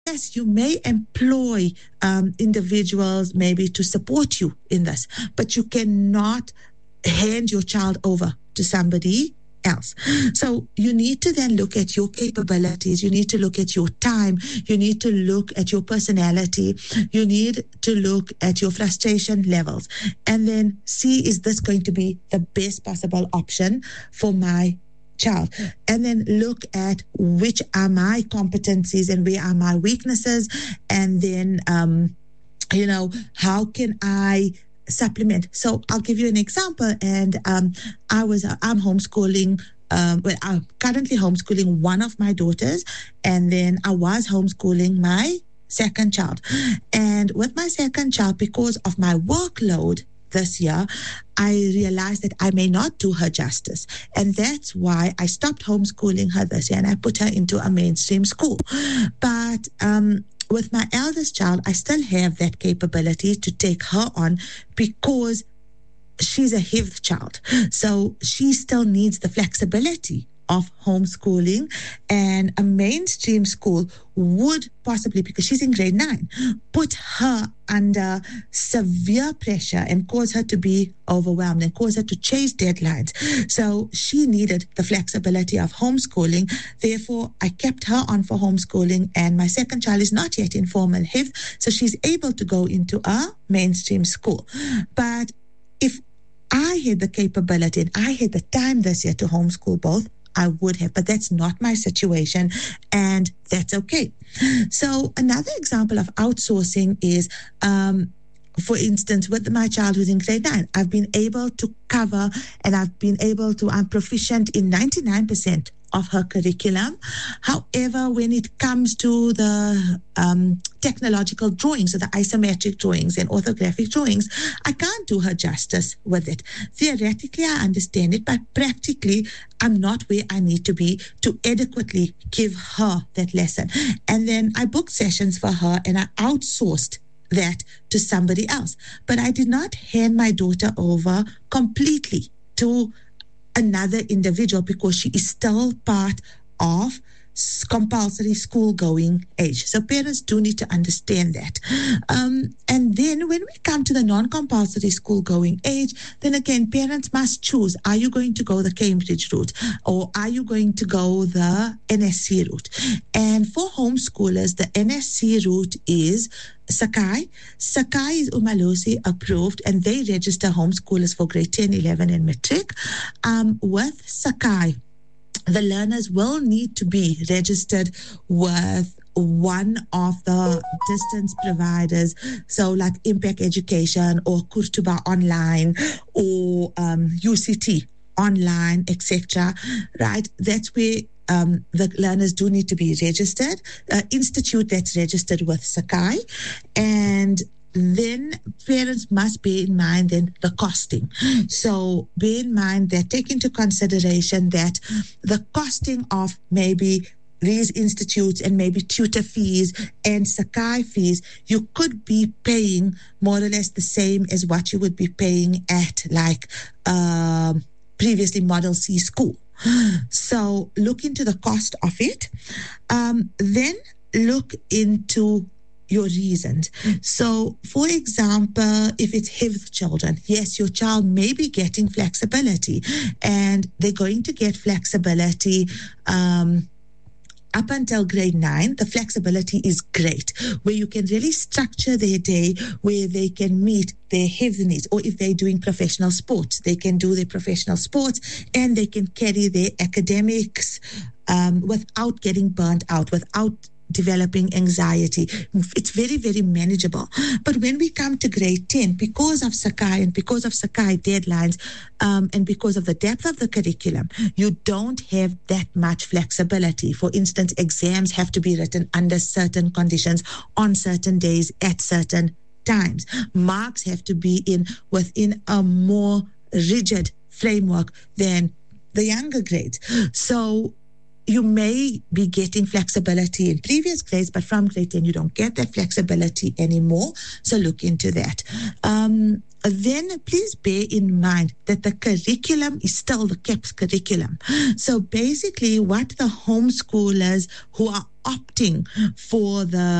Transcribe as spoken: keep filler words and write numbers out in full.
yes, you may employ um, individuals maybe to support you in this, but you cannot hand your child over to somebody else. So you need to then look at your capabilities. You need to look at your time. You need to look at your personality. You need to look at your frustration levels and then see, is this going to be the best possible option for my child? And then look at which are my competencies and where are my weaknesses. And then, um, you know, how can I supplement? So I'll give you an example. And um, I was, uh, I'm homeschooling, um, well, I'm currently homeschooling one of my daughters, and then I was homeschooling my second child. And with my second child, because of my workload this year, I realized that I may not do her justice. And that's why I stopped homeschooling her this year and I put her into a mainstream school. But, um, with my eldest child, I still have that capability to take her on because she's a H I V child. So she still needs the flexibility of homeschooling, and a mainstream school would possibly, because she's in grade nine, put her under severe pressure and cause her to be overwhelmed and cause her to chase deadlines. So she needed the flexibility of homeschooling. Therefore, I kept her on for homeschooling, and my second child is not yet in formal H I V, so she's able to go into a mainstream school. But if I had the capability and I had the time this year to homeschool both, I would have, but that's not my situation, and that's okay. So another example of outsourcing is, um, for instance, with my child who's in grade nine, I've been able to cover and I've been able to, I'm proficient in ninety-nine percent of her curriculum. However, when it comes to the um, technological drawings, so the isometric drawings and orthographic drawings, I can't do her justice with it. Theoretically, I understand it, but practically, I'm not where I need to be to adequately give her that lesson. And then I booked sessions for her and I outsourced that to somebody else. But I did not hand my daughter over completely to another individual because she is still part of compulsory school going age. So parents do need to understand that. Um, and then when we come to the non-compulsory school going age, then again, parents must choose. Are you going to go the Cambridge route or are you going to go the N S C route? And for homeschoolers, the N S C route is Sakai. Sakai is Umalosi approved, and they register homeschoolers for grade ten, eleven, and matric. Um, with Sakai, the learners will need to be registered with one of the distance providers, so like Impact Education or Kurtuba Online or um, U C T Online, et cetera. Right? That's where Um, the learners do need to be registered, uh, institute that's registered with Sakai, and then parents must bear in mind then the costing. So bear in mind that take into consideration that the costing of maybe these institutes and maybe tutor fees and Sakai fees, you could be paying more or less the same as what you would be paying at like uh, previously Model C school. So look into the cost of it. Um, then look into your reasons. So, for example, if it's H I V children, yes, your child may be getting flexibility, and they're going to get flexibility um, up until grade nine. The flexibility is great, where you can really structure their day, where they can meet their H I V needs, or if they're doing professional sports, they can do their professional sports and they can carry their academics um, without getting burnt out, without developing anxiety. It's very, very manageable. But when we come to grade ten, because of Sakai and because of Sakai deadlines um, and because of the depth of the curriculum, you don't have that much flexibility. For instance, exams have to be written under certain conditions, on certain days, at certain times. Marks have to be in within a more rigid framework than the younger grades. So you may be getting flexibility in previous grades, but from grade ten, you don't get that flexibility anymore. So look into that. Um, then please bear in mind that the curriculum is still the C A P S curriculum. So basically what the homeschoolers who are opting for the